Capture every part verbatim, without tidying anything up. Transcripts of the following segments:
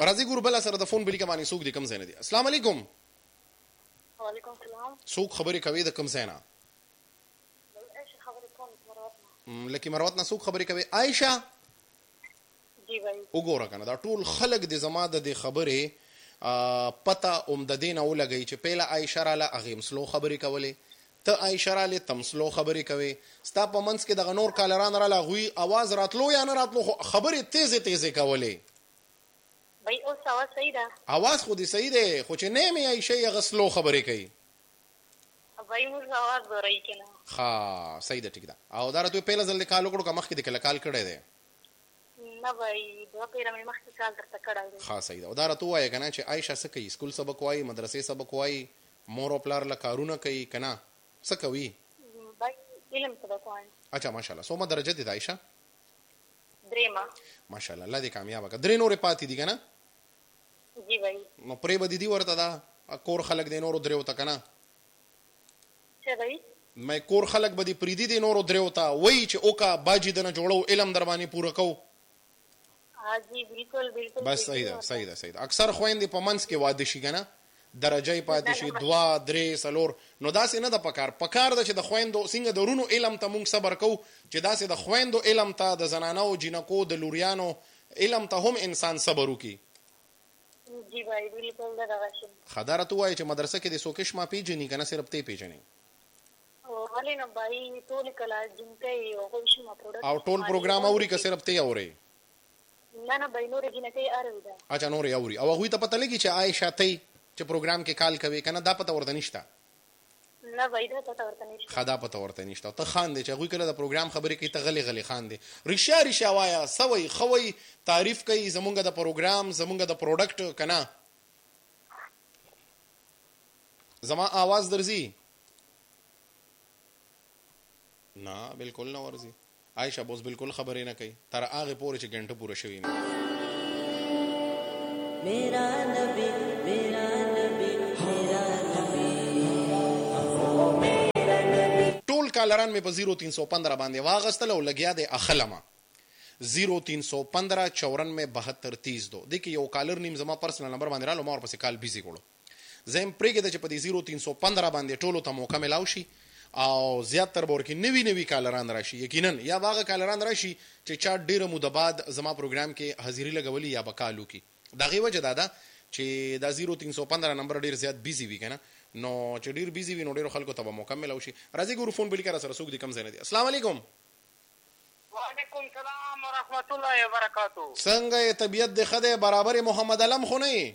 راځي ګور بل سره د فون بلی کمانی سوق دي کم زینه دي. السلام علیکم. وعلیکم السلام. سوق خبرې کوي د کم زینه؟ ايش خبرې کوم مروتنا؟ لکه مروتنا سوق خبرې کوي. عائشہ جی بھائی وګوره کنه دا ټول خلک د زما د خبرې پته اوم د دین او لګی چې پهله عائشہ رااله هغه مسلو خبرې کولې، ته عائشہ رااله تمسلو خبرې کوي، ستا په منځ کې د غنور کالران رااله غوي आवाज راتلو یا نه راتلو خبرې تیزه تیزه کولې. بھائی اوس आवाज صحیح ده؟ आवाज خو دې صحیح ده خو چې نه مې عائشہ یې غسلو خبرې کوي. بھائی موږ आवाज ورای کنه. ها صحیح ده ټیک ده. او دا ته پهله ځل کال وکړو که مخکې د کله کال کړی دی؟ نه بھائی دوه پیره مې مخکې کال درته کړی دی. ها صحیح ده. او دا راته وایه کنه چې عائشہ څه کوي؟ سکول سبق وایي، مدرسې سبق وایي، مور او پلار له کارونه کوي کنه څه کوي؟ بھائی علم سبق وایي. اچھا ماشاءالله. څومره درجه دي عائشہ؟ درېمه. ماشاءالله الله دې کامیاب کړه. درې نورې پاتې دي کنه؟ جی بھائی. نو پرې بدی دي ورته دا کور خلک دې نورو درې وته کنه؟ څه بھائی؟ مې کور خلک بدی پریدي دي نورو درې وته وای چې اوکا باجی دنه جوړو علم در باندې پوره کو. ها جی بالکل بالکل. بس صحیح ده صحیح ده صحیح ده. اکثر خويندې په منځ کې واده شي کنه درجه پاتې شي دوا درې سلور، نو داسې نه د پکار پکار ده چې د خويندو څنګه درونو علم ته مونږ صبر کو چې داسې د خويندو علم ته د زنانو جنکو د لوریانو علم ته هم انسان صبر وکي. جی بھائی بالکل دا غشم. خداره تو وای چې مدرسه کې د سوکش ما پیجنې کنه صرف ته پیجنې او ولې نه بھائی ټول کلا جنکې او کوم شي ما پروډکټ او ټول پروګرام اوري که صرف ته اوري؟ نه نه بھائی نور جنکې اوري دا. اچھا نور اوري. او هغه ته پته لګي چې عائشہ ته چې پروګرام کې کال کوي کنه دا پته ورته نشته؟ نه بھائی دا پته ورته نشته. خدا پته ورته نشته. ته خان دي چې هغه کله د پروګرام خبرې کوي ته غلي غلي خان دي رښیا رښیا وایا سوي خوي تعریف کوي زمونږ د پروګرام زمونږ د پروډکټ کنه. زما आवाज درځي؟ نه بالکل نه ورځي. عائشہ بوس بالکل خبرې نه کوي تر هغه پورې چې غنټه پوره شوی نه. میرا نبی میرا نبی میرا نبی. ټول کالران مې په زیرو تین سو پندرہ باندې واغستل او لګیا دی اخلمه زیرو تین سو پندرہ چورانوے بہتر تیس دو. دغه یو کالر نیم زما پرسنل نمبر باندې رالو ما ورپسې کال بیزی کړو. زم پرېګه د چې په دې زیرو تین سو پندرہ باندې ټولو ته موقع ملاو شي او زیات تر بور کې نوی نوی کالران راشي. یقینا یا باغه کالران راشي چې چا ډیره مده بعد زما پروګرام کې حاضری لګولي یا بکالو کې. دغه وجه دا ده چې دا زیرو تین سو پندرہ نمبر ډیر زیات بیزی وی کنه نو چې ډیر بیزی وی نو ډیر خلکو ته مکمل او شي. راځي ګورو فون بلی کړه سره سوق دي کم زنه دي. السلام علیکم. وعلیکم السلام ورحمت الله وبرکاتہ. څنګه طبیعت د خدای برابر محمد علم خو نه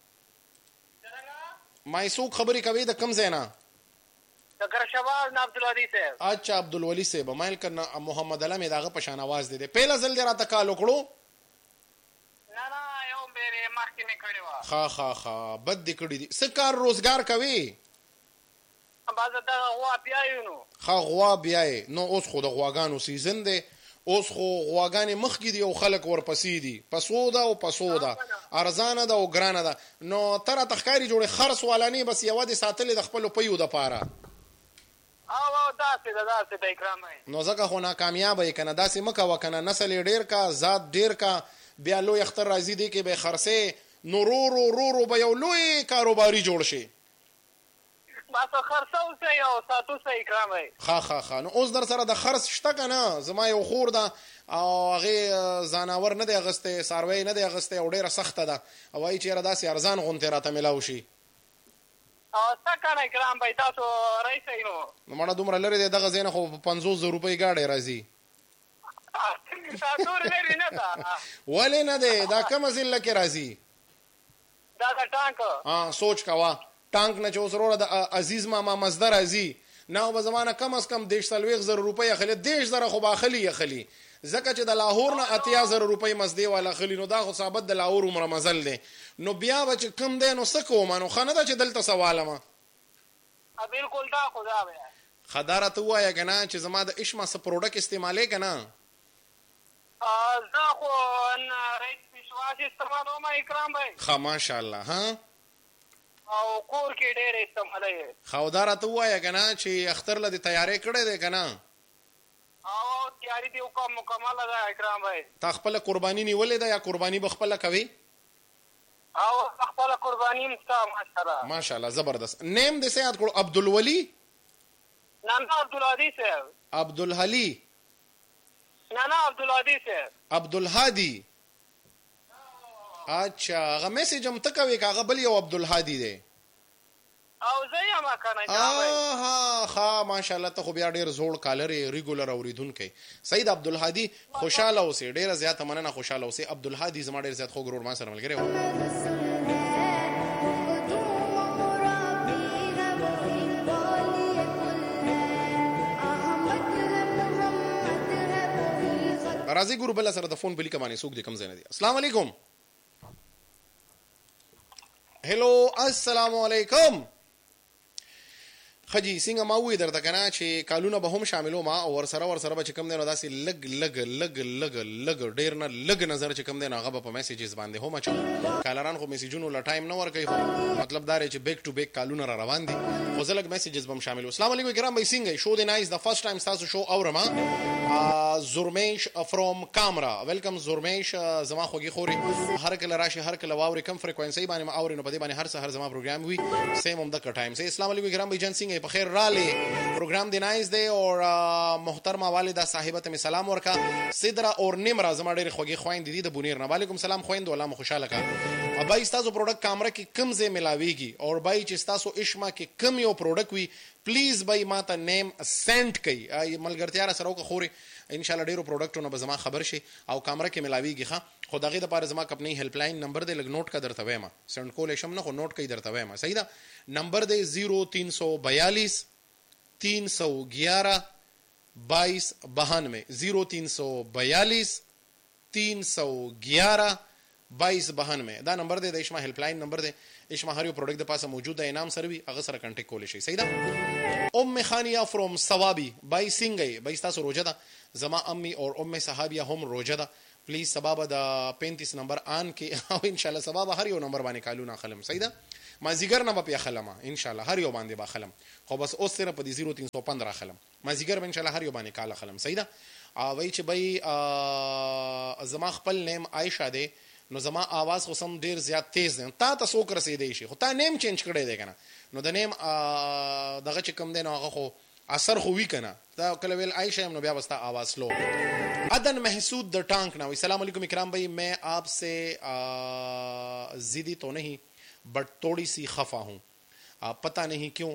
ما سوق خبرې کوي د کم زنه؟ دغه شواز عبد الولي صاحب. اچھا عبد الولي صاحب مایل کنه محمد علم دغه پشان आवाज دي. پهلا ځل دی راته کال وکړو؟ نه نه یو بیره مخکې نه کړی و. خا خا خا بد دي کړی دي. څه کار روزګار کوي؟ باز دا غوا بیاي نو. خا غوا بیاي نو اوس خو د غواګانو سیزن دی. اوس خو غواګانې مخکې دي او خلک ورپسې دي. پسو ده او پسو ده ارزانه ده او ګرانه ده. نو تر تخکاری جوړه خرص والانی بس یو د ساتلې د خپل پیو د پاره. او داسې ده داسې د اکرام نو ځکه خو ناکامیاب یې کنه داسې مکه وکنه نسل ډیر کا ذات ډیر کا بیا لوی اختر راځي دی کې به خرڅه نو رو رو رو رو به یو لوی کاروباري جوړ شي. بس خرڅو سه یو ساتو سه اکرام ای. خا خا خا نو اوس در سره د خرڅ شته کنه زما یو خور ده او هغه زناور نه دی اغسته ساروی نه دی اغسته او ډیره سخته ده او ای چیرې داسې ارزان غونته راته ملاو شي. او څنګه اکرام بای تاسو راځئ نو. نو مړه دومره لري دی دغه زینه خو پنځوس زره روپۍ گاډي راځي. تاسو لري نه دا. ولې نه دی دا کوم ځله کې راځي؟ دا دا ټانک. ها سوچ کوا ټانک نه چې وسره د عزیز ماما مصدر راځي نو په زمانه کم از کم دیش سلويغ زره روپۍ اخلي دیش زره خو باخلي اخلي ځکه چې د لاهور نه اتیا زره روپۍ مزدي والا خلی نو دا خو ثابت د لاهور عمر مزل دی. نو بیا به چې کم دی نو سکو مانو خانه دا چې دلته سوالما بالکل دا خدا به خداره ته وایا کنه چې زما د اشما س پروډکټ استعمالې کنه ا زه خو ان ریټ پښواش استعمالوم اکرام بھائی. خا ماشاءالله ها او کور کې ډېر استعمالوي. خوداره ته وایا کنه چې اختر له تیارې کړې ده کنه او تیاری دی کوم مکمل ده اکرام بھائی. تا خپل قرباني نیولې ده یا قرباني بخپل کوي؟ او خپل قرباني مستا ماشاءالله ماشاءالله زبردست. نیم دې څه یاد کړو؟ عبدالولي؟ نه نه عبدالهادي صاحب. عبدالحلي؟ نه نه عبدالهادي صاحب. عبدالهادي. اچھا هغه میسج هم ته کوې که هغه بل یو عبدالهادي دی؟ او زه یم کنه ها ها ماشاءالله ته خو بیا ډېر زوړ کالر یې ریګولر اورېدونکی. سید عبدالهادي خوشحاله اوسې، ډېره زیاته مننه، خوشحاله اوسې. عبدالهادي زما ډېر زیات خوږ ورور ما سره ملګری و. راځي ګورو بل سره د فون بلی کمانې څوک دې کم ځای نه دي. السلام علیکم. هلو السلام علیکم. خجی څنګه ما وې درته کنه چې کالونه به هم شاملو ما او ورسره ورسره به چې کم دی نو داسې لګ لګ لګ لګ لګ ډېر نه لګ نظر چې کم دی نو هغه به په میسیجز باندې هم اچوم. کالران خو میسیجونو له ټایم نه ورکوي، خو مطلب دا دی چې بیک ټو بیک کالونه را روان دي، خو زه لږ میسیجز به هم شاملو. السلام علیکم ګرام بھائی څنګه شو دی نایس د فرست ټایم تاسو شو اورم. زورمیش فرام کامرا ویلکم زورمیش زما خوږی خوري هر کله راشي هر کله واوري کم فریکوئنسي باندې ما اوري نو په دې باندې هر سحر زما پروګرام وي سیم هم د ټایم سي. السلام علیکم ګرام بھائی جان څنګه په خیر رالی پروگرام دی نایس دی اور محترمه والده صاحبت می سلام ورکا صدرا اور نمرا زما ډېر خوږی خويند دي د بونیر نه. وعلیکم سلام خويند الله مو خوشاله کا. ابای تاسو پروډکټ کامره کې کم ځای ملاويږي اور بای چې تاسو اشما کې کم یو پروډکټ وي پلیز بای ماته نیم سنت کړئ ملګرتیا سره وکړه خوري ان شاء الله ډیرو پروډکټونو به زما خبر شي او کامره کې ملاويږي. ښه خو دغه د پاره زما کمپنی هیلپ لاین نمبر دی لګ نوٹ کا درته وایم سند کول شم نه خو نوٹ کړئ درته وایم صحیح ده. نمبر دی زیرو تین سو بیالیس تین سو گیارہ بائیس بہانوے زیرو تین سو بیالیس تین سو گیارہ بائیس بہانوے دا نمبر دی د اشما هیلپ لاین نمبر دی. اشما هر یو پروډکټ د پاسه موجود دی انعام سره وي هغه سره کنټیکټ کول شي صحیح ده. ام خانیه فروم ثوابی بای سنگي بای تاسو روزه ده زما امي اور ام صحابیه هم روزه ده. پلیز سبب د پینتیس نمبر آن کې او ان شاء الله سبب هر یو نمبر باندې کالونه خلم صحیح ده. ما زیګر نه په خلم ان شاء الله هر یو باندې با خلم خو بس اوس سره په زیرو تین سو پندرہ خلم ما زیګر ان شاء الله هر یو باندې کال خلم صحیح ده. او وای چې بای زما خپل نیم عائشہ ده نو زما आवाज خو سم ډیر زیات تیز ده تا تاسو کر رسیدې شي خو تا نیم چینج کړی دی کنه نو د نیم دغه چې کم دی نو هغه خو اثر خو وی کنه دا کله ویل عائشہ نو بیا وستا आवाज سلو. عدن محسود د ٹانک نو السلام علیکم اکرام بھائی میں آپ سے ضدی تو نہیں بٹ تھوڑی سی خفا ہوں پتہ نہیں کیوں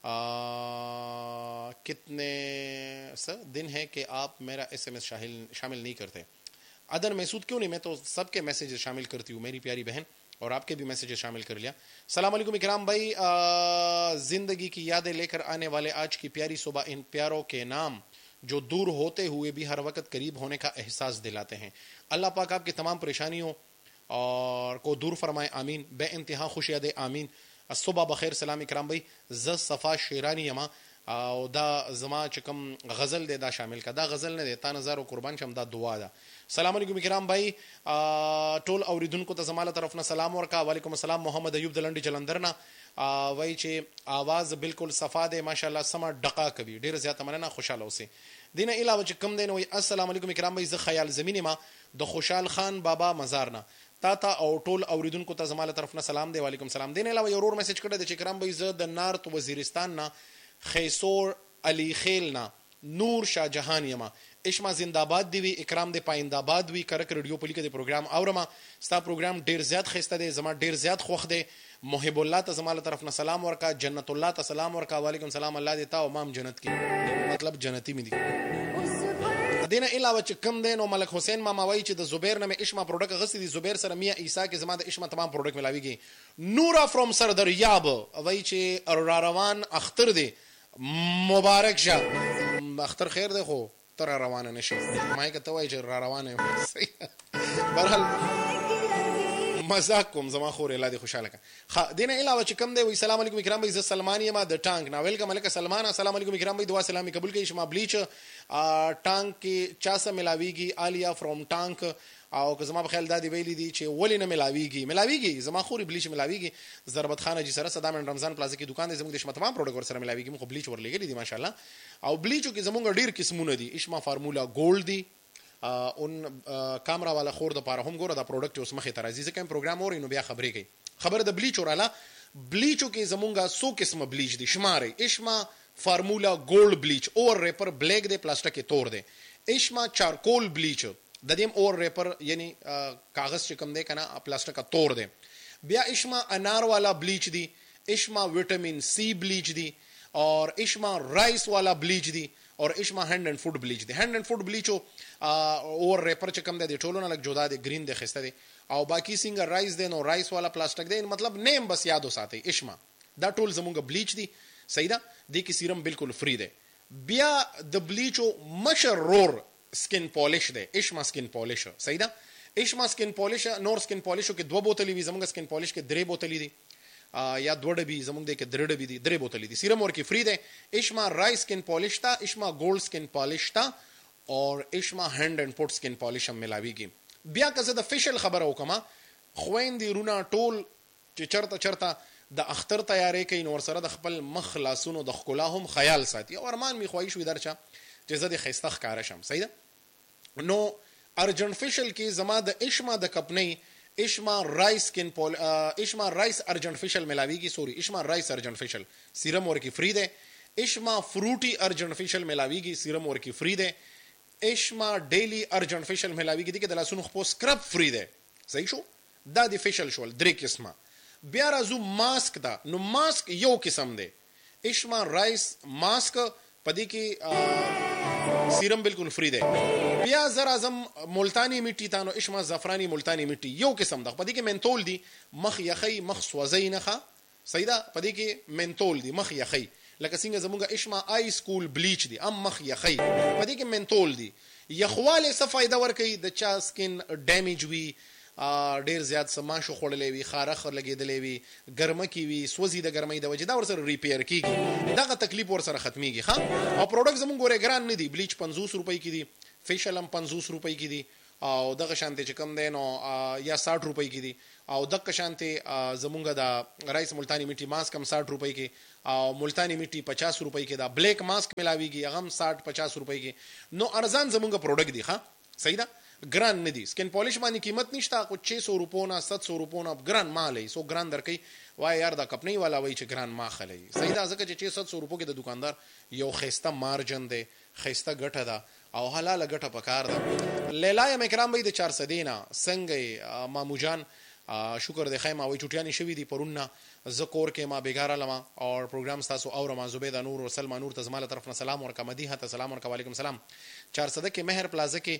کتنے دن ہے کہ آپ میرا ایس ایم ایس شامل نہیں کرتے. عدن محسود کیوں نہیں میں تو سب کے میسیجز شامل کرتی ہوں میری پیاری بہن اور آپ کے بھی میسیجز شامل کر لیا. السلام علیکم اکرام بھائی زندگی کی یادیں لے کر آنے والے آج کی پیاری صبح ان پیاروں کے نام جو دور ہوتے ہوئے بھی ہر وقت قریب ہونے کا احساس دلاتے ہیں. اللہ پاک آپ کی تمام پریشانیوں اور کو دور فرمائے آمین. بے انتہا خوشیاں دے آمین. صبح بخیر. سلام اکرام بھائی ز صفا شیرانی یما او دا زما چکم غزل دے دا شامل کا دا غزل نه دیتا نظر او قربان شم دا دعا دا. السلام علیکم اکرام بھائی ټول اوریدونکو ته زماله طرف نه سلام ورکا. وعلیکم السلام محمد ایوب دلنډي جلندر نه وای چې आवाज بالکل صفا ده ماشاءالله سما ډقا کوي ډیر زیات مننه خوشاله اوسئ. دینه علاوه چې کم دین وای السلام علیکم اکرام بھائی ز خیال زمینی ما د خوشحال خان بابا مزار نه تا تا او ټول اوریدونکو ته زماله طرف نه سلام دی. وعلیکم السلام. دینه علاوه یو ور میسج کړی د چې کرام بھائی ز د نارت وزیرستان نه خیسور علی خیل نه نور شاه جهان یما اشما زنده‌باد دی وی اکرام دی پاینداباد وی کرک ریډیو پولیکه دی پروګرام اورما ستا پروګرام ډیر زیات خسته دی زما ډیر زیات خوخ دی. محب الله ته زماله طرف نه سلام ورکا. جنت الله ته سلام ورکا. وعلیکم السلام. الله دې تا او مام جنت کی مطلب جنتی می دی. دینه علاوه چې کم دین او ملک حسین ماما وای چې د زبیر نه اشما پروډکټ غسی دی زبیر سره میا عیسی کې زما د اشما تمام پروډکټ ملاویږي. نورا فرام سردریاب وای چې را روان اختر دی مبارک شه اختر خیر دی خو تر روانه نشي ما یې کته وای چې را روانه برحال مزاق کوم زما خور الله دې خوشاله کا. خ دینه علاوه چې کم دی وی سلام علیکم اکرام بھائی ز سلمانی ما د ټانک نا ویلکم علیکم سلمان. السلام علیکم اکرام بھائی دعا سلامي قبول کړئ. شما بلیچ ټانک کې چا سره ملاویږي آلیا فرام ټانک او که زما په خیال دادی ویلی دي چې ولې نه ملاویږي ملاویږي زما خوري بلیچ ملاویږي. ضربت خانه جی سره صدام رمضان پلازا کې دکان دې زموږ د شمه تمام پروډکټ ور سره ملاویږي خو بلیچ ورلګي دي ماشاءالله. او بلیچو کې زموږ ډیر قسمونه دي اشما فارمولا ګولډ دي اون کیمرا والا خور د پاره هم ګوره دا پروډکټ اوس مخه تر عزیز کوم پروګرام اوري نو بیا خبرې کوي. خبر د بلیچ اوراله بلیچو کې زمونږه سو قسمه بلیچ دي شماره اشما فارمولا گولڈ بلیچ اور ریپر بلیک دے پلاسٹک کې تور دے اشما چارکول بلیچ د دیم اور ریپر یعنی کاغذ چې کم دی کنه پلاسټک کا تور دی. بیا اشما انار والا بلیچ دی, اشما وٹامن سی بلیچ دی, اور اشما رائس والا بلیچ دی, اور اشما هند اینڈ فوڈ بلیچ دی. هند اینڈ فوڈ بلیچو اور ریپر چې کم دی ټولو نه لګ جودا دی, گرین دی, خسته دی, او باقی څنګه رائس دی نو رائس والا پلاسټک دی. مطلب نیم بس یادو ساتي اشما دا ټول زمونږ بلیچ دی. صحیح ده, دی کی سیرم بالکل فری دی. بیا د بلیچو مشرور سکن پالش دی, اشما سکن پالش. صحیح ده, اشما سکن پالش نور سکن پالشو کې دوه بوتلې وي, زمونږ سکن پالش کې درې بوتلې دي یا دوه ډبي, زمونږ دی کې درې ډبي دي, درې بوتلې دي. سیرم ورکی فری دی. اشما رائس سکن پالش تا, اشما گولڈ سکن پالش تا, اور اشما هند اینڈ فوڈ سکن پالش هم ملاویږي. بیا که زه د فیشل خبره وکم, خويندې رونه ټول چې چرته چرته د اختر تیارې کوي نور سره د خپل مخ لاسونو د ښکلا هم خیال ساتي, او ارمان می خواهش وي درچا چې زه د ښایسته ښکاره شم. صحیح ده. نو ارجن فیشل کې زما د اشما د کپنۍ اشما رائس سکن پول اشما رائس ارجن فیشل ملاویږي. سوري, اشما رائس ارجن فیشل سیرم ورکی فری ده. اشما فروټي ارجن فیشل ملاویږي, سیرم ورکی فری ده. اشما ډیلی ارجن فیشل ملاویږي, دغه د لاسونو خپل سکرب فری ده. صحیح شو, دا د فیشل شول درې قسمه. بیا راځو ماسک دا. نو ماسک یو قسم دی, اشما رائس ماسک, پدې کې سیرم بالکل فری دی. بیا زر اعظم ملتانی میټی تا, نو اشما زعفرانی ملتانی میټی یو قسم ده, پدې کې منتول دی, مخ یخی مخ سوځي نه ښه. صحیح ده, پدې کې منتول دی, مخ یخی, لکه څنګه زموږه اشما آی سکول بلیچ دی, ام مخ یخی, پدې کې منتول دی. یخواله څه فائدہ ورکوي, د چا سکن ډیمیج وی, ډیر زیات سماشو خوړلې وي, خارخ لګېدلې وي, ګرمه کې وي, سوځي د ګرمۍ د وجې, دا ورسره ریپیر کیږي, دغه تکلیف ورسره ختمیږي. ښه, او پروډکټ زمونږ ګوره ګران نه دي, بلیچ پنځوس روپۍ کې دي, فیشل هم پنځوس روپۍ کې دي, او دغه شانتې چې کم دی نو یا ساઠ روپۍ کې دي, او دغه شانتې زمونږ د رائس ملتانی میټي ماسک هم ساઠ روپۍ کې, او ملتانی میټي پچاس روپۍ کې, دا بلیک ماسک ملاویږي هغه هم ساઠ پچاس روپۍ کې. نو ارزان زمونږ پروډکټ دی. ښه, صحیح ده, ګران نه دي. سکن پالش باندې قیمت نشته, خو چھ سو روپو نه سات سو روپو نه ګران مال ای, سو ګران درکې وای یار دا کپنی والا وای چې ګران ما خلای. صحیح ده, ځکه چې چھ سات سو روپو کې د دکاندار یو خيسته مارجن دی, خيسته ګټه ده, او حلاله ګټه پکار ده. لیلا مکرام بای د چار سدینا څنګه مامو جان, شکر دی خیمه وای چټیانی شوی دی پرونه, ذکر کې ما بیګار لما, اور پروګرام تاسو اور ما زبیده نور او سلمہ نور تزماله طرف نه سلام ورکا, مدیحه ته سلام ورکا, وعلیکم سلام. چار صده کې مهر پلازا کې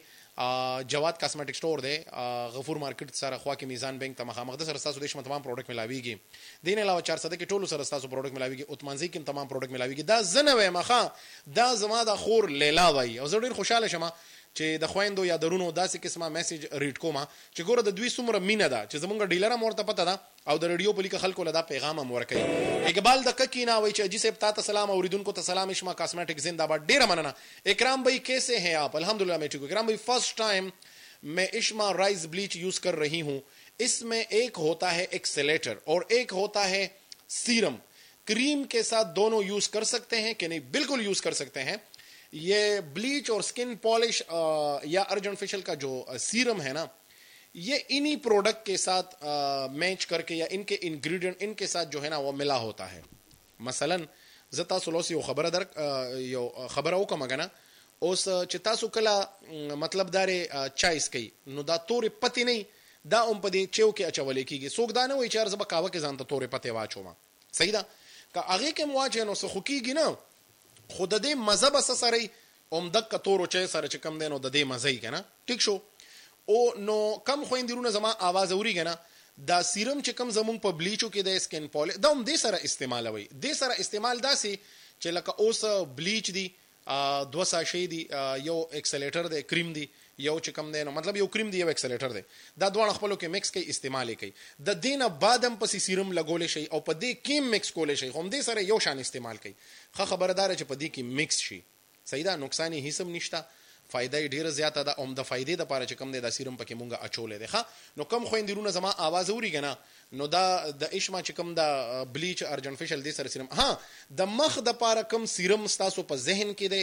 جواد کاسمیټک سٹور دی, غفور مارکیټ سره خوا کې میزان بینک ته مخامخ ده, سره تاسو د شمه تمام پروډکټ ملاویږي. دین علاوه چار صده کې ټولو سره تاسو پروډکټ ملاویږي, اتمانځي کې تمام پروډکټ ملاویږي. دا زنه وای مخه, دا زما د خور لیلا وای, او زه ډیر خوشاله شمه چې د خويندو یا درونو داسې قسمه میسج ریډ کوم چې ګوره د دوی څومره مینه ده چې زمونږ ډیلر مورته پته ده, او د ریډیو په لیکه خلکو له دا پیغام هم ورکوي. اقبال د ککینا وای چې اجي صاحب تاسو سلام, اوریدونکو ته سلام, اشما کاسمیټک زنده‌باد, ډیره مننه. اکرام بھائی کیسے ہیں آپ؟ الحمدللہ میں ٹھیک ہوں. اکرام بھائی فرسٹ ٹائم میں اشما رائس بلیچ یوز کر رہی ہوں. اس میں ایک ہوتا ہے ایکسیلیٹر اور ایک ہوتا ہے سیرم, کریم کے ساتھ دونوں یوز کر سکتے ہیں کہ نہیں؟ بالکل یوز کر سکتے ہیں. یہ بلیچ اور سکن پالش یا ارجن فیشل کا جو سیرم ہے نا, یہ انہی پروڈکٹ کے ساتھ میچ کر کے یا ان کے انگریڈینٹ ان کے ساتھ جو ہے نا وہ ملا ہوتا ہے. مثلا زه تاسو لوسی یو خبره در یو خبره وکم غنا, اوس چې تاسو کله مطلب دارې چایس کوي نو دا تورې پتی نه, دا هم په دې چیو کې اچولې کیږي. څوک دا نه وایي چې ارزه به کاوه کې ځان ته تورې پتی واچوم. صحیح ده, که هغې کې مواجه نو څه خو کېږي نه, خو د دې مزه به څه سره هم دقه تورو چای سره چې کم دی نو د دې مزه یې که نه. ټیک شو. او نو کم خویندې رونه زما آواز اوري که نه, دا سیرم چې کم زمونږ په بلیچو کې د سکن پالش دا هم دې سره استعمالوي. دې سره استعمال داسې چې لکه اوس بلیچ دی, دوه ساشې دي, یو ایکسلیټر دی, کریم دی, یو چې کم دی نو مطلب یو کریم دی یو ایکسلیټر دی, دا دواړه خپلو کې مکس کوي, استعمال یې کوي. د دې نه بعد هم پسې سیرم لګولی شي او په دې کې مکس کولی شي, خو هم دې سره یو شان استعمال کوي. ښه خبره داره چې په دې کې مکس شي. صحیح ده, نقصان یې هیڅ هم نشته, فائدہ یې ډیره زیاته ده. هم د فائدې دپاره چې کم دی دا سیرم پکې مونږه اچولی دی. ښه, نو کم خویندې رونه زما آواز اوري که نه, نو دا د اشما چې کم دا بلیچ ارجن فیشل دې سره سیرم, ها د مخ دپاره کم سیرم ستاسو په ذهن کې دی,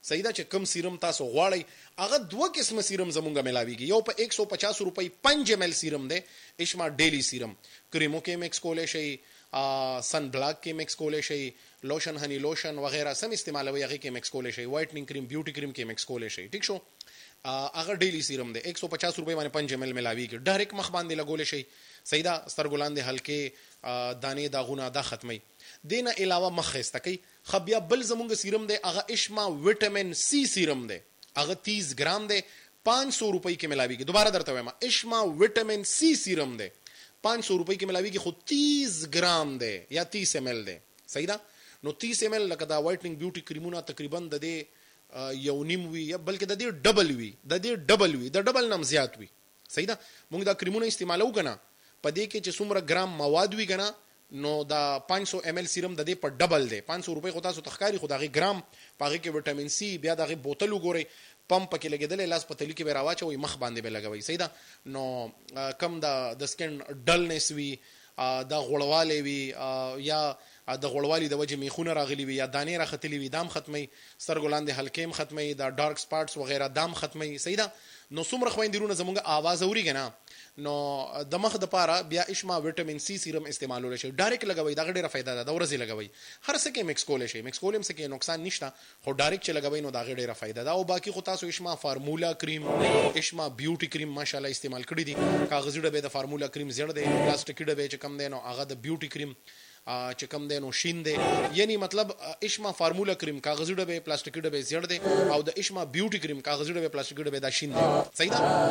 صحیح ده چې کم سیرم تاسو غواړئ هغه دوه قسمه سیرم زمونږ ملاویږي یو په ایک سو پچاس روپۍ پنج ایم ایل سیرم دی اشما ډیلی سیرم کریمو کې مکس کولی شئ سن بلاک کې مکس کولی شئ لوشن هنی لوشن وغیرہ سم استعمالوي هغه کې مکس کولی شئ وایټنینګ کریم بیوټي کریم کې مکس کولی شئ ٹھیک شو هغه ډیلی سیرم دی ایک سو پچاس روپۍ باندې پنج ایم ایل ملاویږي ډایرکټ مخ باندې لګولی شئ صحیح ده سترګو لاندې هلکې دانې داغونه دا ختمي دینه علاوه مخ ښایسته کوي خو بیا بل زمونږ سیرم دی هغه اشما وټامین سی سیرم دی هغه تیس ګرام دی پانچ سو روپۍ کې ملاویږي دوباره درته وایم اشما وټامین سی سیرم دی پانچ سو روپۍ کې ملاویږي خو تیس ګرام دی یا تیس ایم ایل دی صحیح ده نو تیس ایم ایل لکه دا وایټنینګ بیوټي کریمونه تقریبا د دې یو نیم وي یا بلکې د دې ډبل وي د دې ډبل وي د ډبل نم زیات وي صحیح ده موږ دا کریمونه استعمالو کنه په دې کې چې څومره ګرام مواد وي کنه نو دا پانچ سو ایم ایل سیرم د دې په ډبل دی پانچ سو روپۍ خو تاسو تخکاری خو دغه ګرام پاغه کې وټامین سی بیا دغه بوتل وګورئ پمپ کې لګیدل لاس په تلی کې به راواچوي مخ باندې به لګوي صحیح ده نو کم د د سکن ډلنس وي د غړواله وي یا د غړوالي د وجه میخونه راغلي وي یا دانې راختلي وي دام ختمي سترګو لاندې هلکیم ختمي دا ډارک سپاټس وغیرہ دام ختمي صحیح ده نو څومره خويندرونه زمونږ आवाज اوري کنه نو د مخ د پاره بیا اشما وټامین سی سیرم استعمالول شي ډایرکټ لګوي دا ډیره فائدہ ده د ورځې لګوي هر څه کې مکس کول شي مکس کولم څه کې نقصان نشته خو ډایرکټ چې لګوي نو دا ډیره فائدہ ده او باقي خو تاسو اشما فارمولا کریم اشما بیوټي کریم ماشاءالله استعمال کړی دي کاغذي ډبه د فارمولا کریم زړه دی پلاستیکي ډبه چې کم دی نو هغه د بیوټي کریم چې کم دی نو شین دی یعنی مطلب اشما فارمولا کریم کاغذي ډبه پلاستیکي ډبه زړه دی او د اشما بیوټي کریم کاغذي ډبه پلاستیکي ډبه دا شین دی صحیح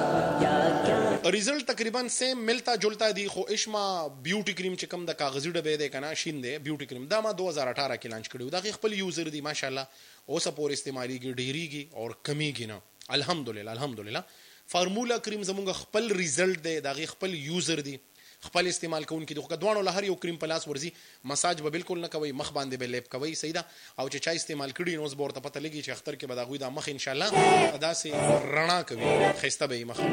ده ریزلټ تقریبا سیم ملتا جلتا دی خو اشما بیوټي کریم چې کم د کاغذي ډبه دی کنه شین دی بیوټي کریم دا ما دو هزار اٹھارہ کې لانچ کړو دا خپل یوزر دی ماشاءالله اوس پور استعماليږي ډیریږي او کمیږي نه الحمدلله الحمدلله فارمولا کریم زموږ خپل ریزلټ دی دا خپل یوزر دی خپل استعمال کوونکې د خو دوانو لهر یو کریم پلاس ورزي مساج به بالکل نه کوي مخ باندې به لیپ کوي صحیح ده او چې چا استعمال کړي نو زبور ته پته لګي چې اختر کې به دا غوي دا مخ ان شاء الله ادا سي رڼا کوي خسته به مخ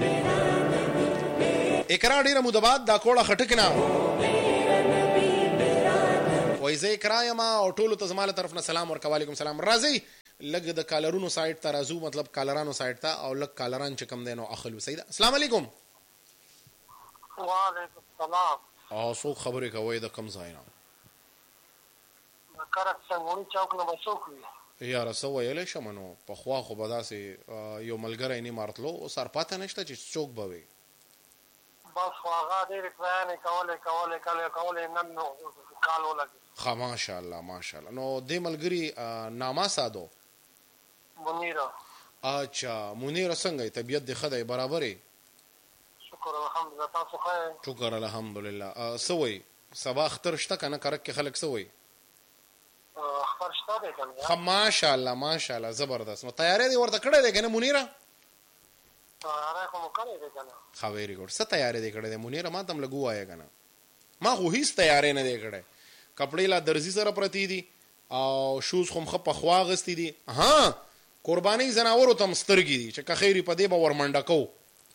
اقرا ډیره مدبات دا کوړه خټکنا وای زه اقرا یم او ټولو ته زماله طرف نه سلام ورکو علیکم سلام راځي لګ د کالرونو سایت ته راځو مطلب کالرانو سایت ته او لګ کالران چې کم دینو اخلو صحیح ده السلام علیکم وعلیکم السلام او څوک خبرې کوي د کم ځای نه کرک څنګه چوک نه وسوکوي یار سو ویلې شمنو په خوا خو به داسې یو ملګری نه مارتلو او سر پاته نشته چې څوک به وي بس هغه ډېر بیان کولې کولې کولې کولې نن نو کالو لګي خا ماشاءالله ماشاءالله نو دې ملګری نامه سادو منیرا اچھا منیرا څنګه طبیعت دې خدای برابرې شکر الحمدلله تاسو ښه شکر الحمدلله سوي سبا اختر شته کنه کرک کې خلک سوي اختر شته دی کنه خا ماشاءالله ماشاءالله زبردست نو تیارې دې ورته کړې ده کنه منیرا تیارې کوم کړې ده کنه خا ویری ګډ څه تیارې دې کړې ده منیرا ما تم لګو آیا کنه ما خو هیڅ تیارې نه دې کړې کپڑے لا درزي سره پرتی دي او شوز خو مخ په خوا غستی دي ها قرباني زناورو تم سترګي دي چې که خیری په دې به ورمنډه کو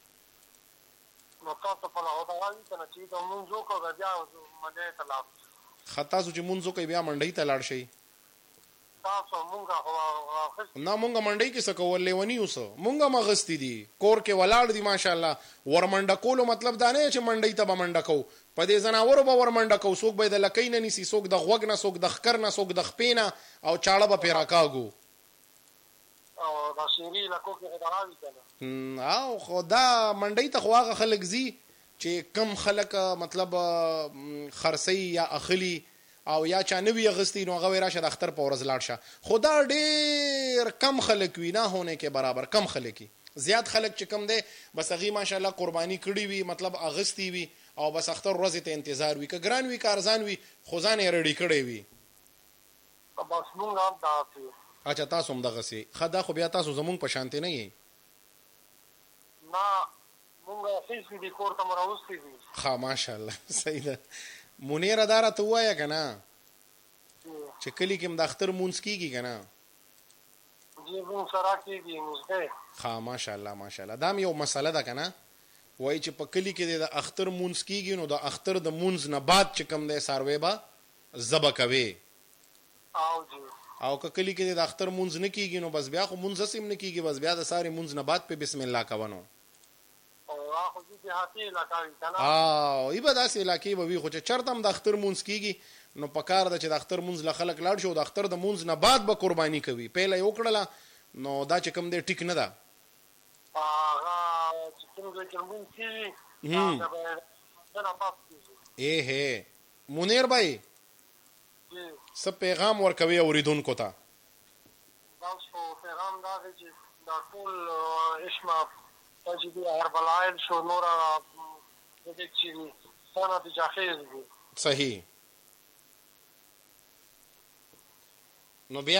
نو تاسو په لاره دا وایي چې دا مونږ کو بیا مده طلاق خطا سو چې مونږ کوي بیا منډي ته لاړ شي تاسو مونږه هو نه مونږه منډي کې څه کول لیونی اوس مونږه مغستی دي کور کې ولاړ دي ماشاءالله ورمنډه کولو مطلب دا نه چې منډي ته به منډه کو په دې زناورو به ورمنډه کو څوک به د لکې نه نيسي څوک د غوګ نه څوک د خکر نه څوک د خپینه او چاړه به پیرا کاګو او دا شيري لکو کې غداوي کنه او خدا منډي ته خواغه خلک زی چې کم خلک مطلب خرسي یا اخلي او یا چا نوی غستی نو غوي راشه د اختر په ورځ لاړ شه خدا ډېر کم خلک وی نه هونه کې برابر کم خلک زیات خلک چې کم دی بس هغه ماشاءالله قرباني کړی وي مطلب اغستی وي او بس اختر ورځ ته انتظار وي که ګران وي کارزان وي خزانه رډی کړی وي بس مونږ هم تاسو اچھا تاسو هم دغه سي خدا خو بیا تاسو زمونږ په شانته نه یې نه مونږ هیڅ دې کور ته مراوستي دي ها ماشاءالله صحیح ده منیر اداره ته وایا کنه چې کلی کې د اختر مونږ کیږي کنه جی مونږ سره کیږي مونږ ها ماشاءالله ماشاءالله دا یو مسله ده کنه وای چې په کلی کې د اختر مونږ کیږي نو د اختر د مونږ نه بعد چې کم ده ساروي با زبا کوي او جی او که کلی کې د اختر مونږ نه کیږي نو بس بیا خو مونږ سیم نه کیږي بس بیا د ساري مونږ نه بعد په بسم الله کوونو او خو دې هاتي لکه کنه او ای به داسې علاقې به وي خو چې چرته هم د اختر مونږ کیږي نو پکار ده چې د اختر مونږ له خلک لاړ شو د اختر د مونږ نه بعد به قرباني کوي پهله یو کړله نو دا چې کوم دی ټیک نه ده هغه چې کوم ځای کې مونږ کیږي اے ہے منیر بھائی سب پیغام ورکوي اوریدونکو ته تاسو پیغام دا دی چې دا ټول اسمه چې دی هربلایل شو نور د دې چې څنګه د جاهز دي صحیح نو بیا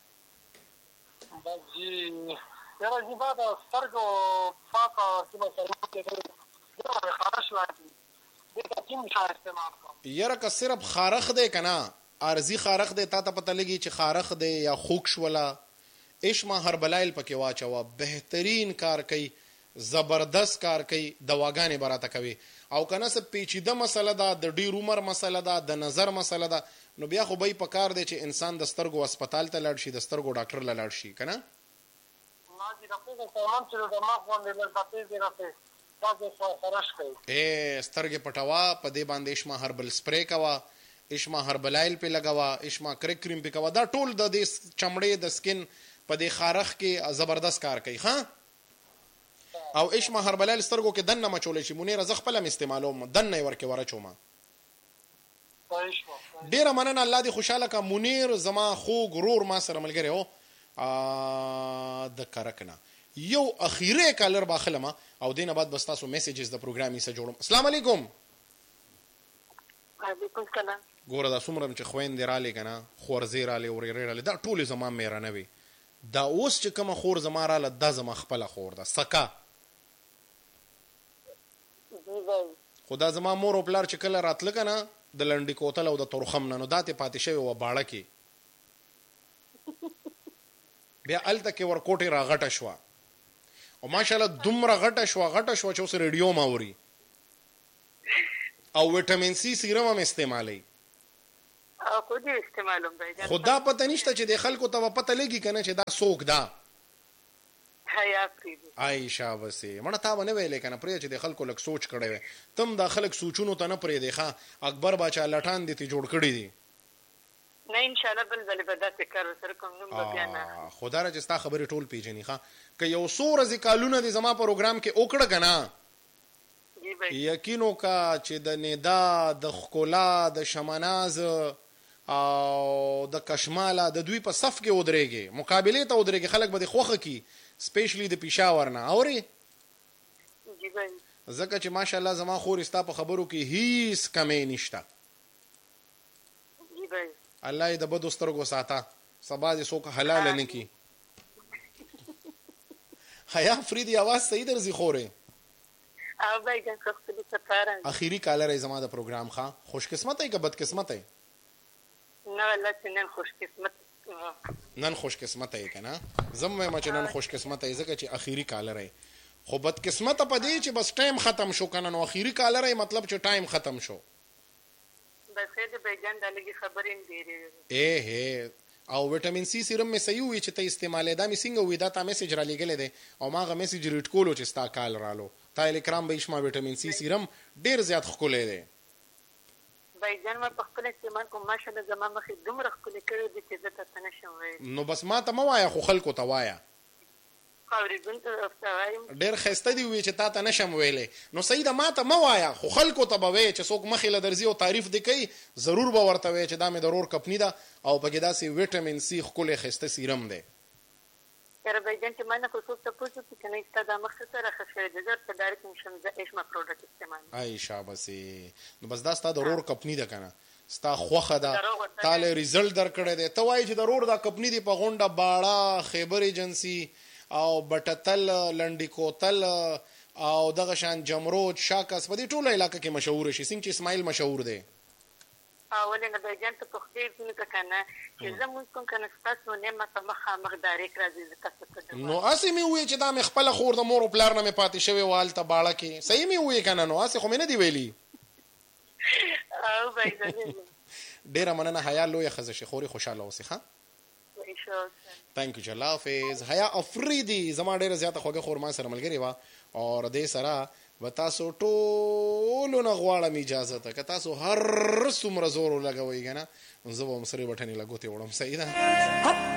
باجی یاره چې بعد سترګو پاکه چې مثلا دا خارش راځي دا کوم شای استعمال کوم یاره که صرف خارخ دی کنه ارزی خارخ دی تا ته پته لګي چې خارخ دی یا خوکش ولا اشما هربلایل پکې واچوا بهترین کار کوي زبردست کار کوي دواګانې براته کوي او کنه څه پیچیده مسله ده د ډیر عمر مسله ده د نظر مسله ده نو بیا خو به په کار دی چې انسان د سترګو هسپتال ته لاړ شي د سترګو ډاکټر له لاړ شي کنه ماجی د په سامان چې د مخ باندې لږه دی راځي تاسو خرش کوي اے سترګې پټوا په دې باندې اشما هربل سپری کوا اشما هربلایل په لګوا اشما کرک کریم په کوا دا ټول د دې چمړې د سکن په دې خارخ کې زبردست کار کوي ها او اشما هربلایل سترګو کې دنه مچولې شي مونږه رزق خپل استعمالوم دنه ورکه ورچوما ډیر مننه الله دې خوشاله کا منیر زما خو غرور ما سره ملګری او د کرکنه یو اخیره کالر باخلمه او دینه بعد بس تاسو میسیجز د پروګرامي سره جوړم السلام علیکم وعلیکم السلام ګوره دا څومره چې خويندې را لګنه خورزې را لې اورې را لې دا ټول زما مېره نه وي دا اوس چې کوم خور زما را ل د زما خپل خور ده سکا خدا زما مور او پلار چې کله راتل کنه د لنډی کوتل او د تورخم نه نو داتې پاتې شوی و باړه کې بیا الته کې ور کوټه را غټه شو او ماشاءالله دومره غټه شو غټه شو چې اوس ریډیو ما وري او وټامین سی سیرم هم استعمالي او خو دې استعمالوم دی خدا پته نشته چې د خلکو ته پته لګي کنه چې دا سوک دا حیا پریدي عائشہ وسه مړه تا ونه ویلې کنه پرې چې د خلکو لک سوچ کړي وي تم دا خلک سوچونو ته نه پرې دی ښا اکبر باچا لټان دي ته جوړ کړی دي نه ان شاء الله بل ځل به داسې کار سره کوم نو بیا نه خدا را چې تا خبرې ټول پیژنې ښا که یو څو ورځې کالونه دي زما پروګرام کې وکړه کنه یقینو کا چې د ندا د خکولا د شمناز او د کشماله د دوی په صف کې ودرېږي مقابله ته ودرېږي خلک به د خوخه کی سپیشلی د پېښور نه اوري ځکه چې ماشاءالله زما خور استا په خبرو کې هیڅ کمې نشته الله دې د بدو سترګو ساته سبا دې څوک حلال نه کی حیا فریدي आवाज صحیح درځي خوره او بای ګان خپل سفاره اخیری کالر زما د پروګرام ښا خوش قسمت ای که بد قسمت ای نه والله نن خوش قسمت نن خوش قسمت ای کنه زم ما چې نن خوش قسمت ای ځکه چې اخیری کالر ای خو بد قسمت په دې چې بس ټایم ختم شو کنه نو اخیری کالر ای مطلب چې ټایم ختم شو بس دې بیگان د لګي خبرې دی اے هه او وټامین سی سیرم می صحیح وي چې ته استعمال دا می څنګه وې دا تا میسج را لګلې ده او ماغه میسج ریټ کولو چې ستا کال رالو تایل کرام به شما وټامین سی سیرم ډیر زیات خولې ده بیگان ما په خپل استعمال کوم ماشاءالله زما مخې دومره خولې کړې دي چې زه ته نشم وایي نو بس ما ته مو وایا خو خلکو ته وایا خاورې ته وایم ډیر خسته دی وی چې تا ته نشم ویلې نو صحیح ده ما ته مو وایا خو خلکو ته به وای چې څوک مخې له درځي او تعریف دی کوي ضرور به ورته وای چې دا مې ضرور کپنی ده او پکې داسې وټامین سی خولې خسته سیرم ده یاره بیگان چې مانه خو څوک ته پوښتنه کوي کنه ایستا د مخ سره خښې د زړه په ډایرکټ نشم زه ایشما پروډکټ استعمال عائشہ بسې نو بس دا ستا ضرور کپنی ده کنه ستا خوخه ده تاله ریزلټ درکړې ده ته وای چې ضرور دا کپنی دی په غونډه باړه خیبر ایجنسی او بټتل لنډی کوتل او دغه شان جمرود شاکس په دې ټوله علاقې کې مشهور شي څنګه چې اسماعیل مشهور دی اولنه بیگان ته په خیر څنګه کنه چې زموږ کوم کنه تاسو نه ما په مخه مقدار راځي تاسو ته نو اسی می وی چې دا مې خپل خور د مور او پلار نه مې پاتې شوی والته باړه کې صحیح می وی کنه نو اسی خو مې نه دی ویلي او بیگان ډیر مننه حیا لوی خزه شي خوري خوشاله اوسې ښا थैंक यू الله حافظ. حیا افریدي زما ډیره زیاته خوږه خور ما سره ملګری وا او دې سره وتاسو ټولو نه غواړم اجازه ته که تاسو هر څومره زور لګوي کنه زه به مصری بټنې لګوتې وړم. صحیح ده.